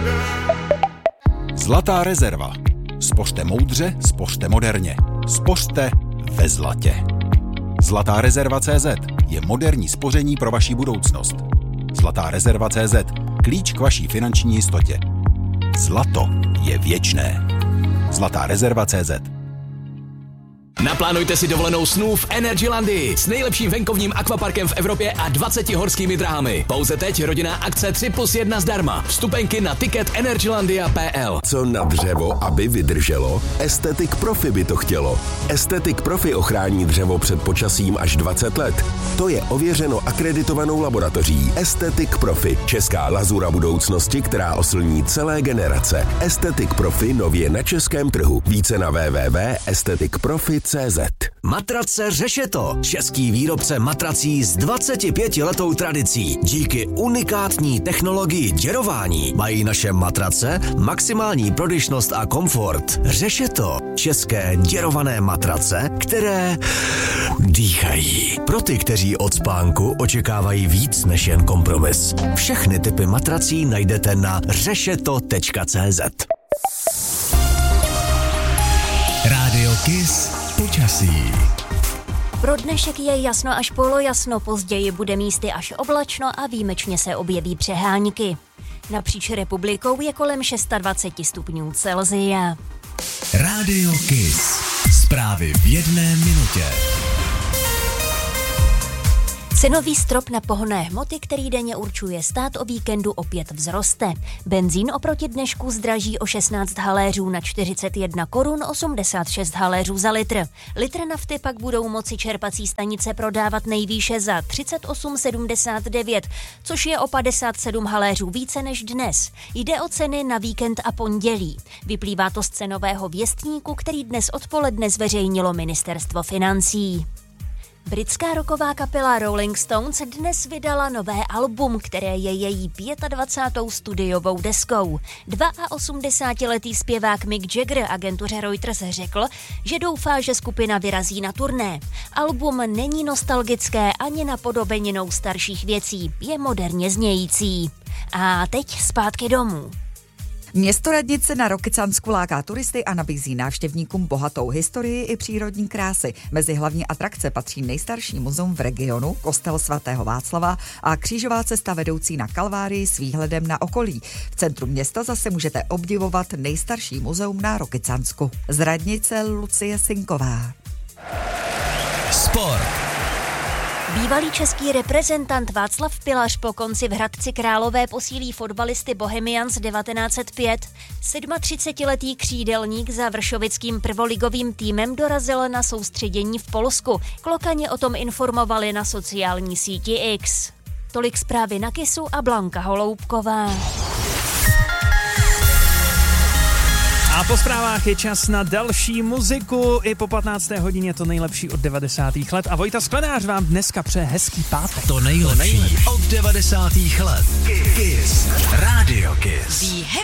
Zlatá rezerva. Spořte moudře, spořte moderně. Spořte ve zlatě. Zlatá rezerva.cz je moderní spoření pro vaši budoucnost. Zlatá rezerva.cz. Klíč k vaší finanční jistotě. Zlato je věčné. Zlatá rezerva.cz. Naplánujte si dovolenou snů v Energylandii s nejlepším venkovním akvaparkem v Evropě a 20 horskými dráhami. Pouze teď rodinná akce 3+1 zdarma. Vstupenky na ticket energylandia.pl. Co na dřevo, aby vydrželo? Estetik Profi by to chtělo. Estetik Profi ochrání dřevo před počasím až 20 let. To je ověřeno akreditovanou laboratoří. Estetik Profi, česká lazura budoucnosti, která oslní celé generace. Estetik Profi nově na českém trhu. Více na www.estetikprofi.cz. Matrace Řešeto, český výrobce matrací s 25letou tradicí. Díky unikátní technologii děrování mají naše matrace maximální prodyšnost a komfort. Řešeto, české děrované matrace, které dýchají. Pro ty, kteří od spánku očekávají víc než jen kompromis. Všechny typy matrací najdete na řešeto.cz. Rádio Kiss počasí. Pro dnešek je jasno až polojasno, později bude místy až oblačno a výjimečně se objeví přehánky. Napříč republikou je kolem 26 stupňů Celsia. Rádio Kiss. Zprávy v 1 minutě. Cenový strop na pohonné hmoty, který denně určuje stát, o víkendu opět vzroste. Benzín oproti dnešku zdraží o 16 haléřů na 41 korun 86 haléřů za litr. Litr nafty pak budou moci čerpací stanice prodávat nejvýše za 38,79, což je o 57 haléřů více než dnes. Jde o ceny na víkend a pondělí. Vyplývá to z cenového věstníku, který dnes odpoledne zveřejnilo ministerstvo financí. Britská rocková kapela Rolling Stones dnes vydala nové album, které je její 25. studiovou deskou. 82letý zpěvák Mick Jagger agentuře Reuters řekl, že doufá, že skupina vyrazí na turné. Album není nostalgické ani napodobeninou starších věcí, je moderně znějící. A teď zpátky domů. Město Radnice na Rokycansku láká turisty a nabízí návštěvníkům bohatou historii i přírodní krásy. Mezi hlavní atrakce patří nejstarší muzeum v regionu, kostel svatého Václava a křížová cesta vedoucí na Kalvárii s výhledem na okolí. V centru města zase můžete obdivovat nejstarší muzeum na Rokycansku. Z Radnice Lucie Sinková. Sport. Bývalý český reprezentant Václav Pilař po konci v Hradci Králové posílí fotbalisty Bohemians 1905. 37letý křídelník za vršovickým prvoligovým týmem dorazil na soustředění v Polsku. Klokani o tom informovali na sociální síti X. Tolik zprávy na Kissu a Blanka Holoubková. A po zprávách je čas na další muziku. I po 15. hodině to nejlepší od 90. let. A Vojta Sklenář vám dneska přeje hezký pátek. To nejlepší od 90. let. Kiss. Rádio Kiss.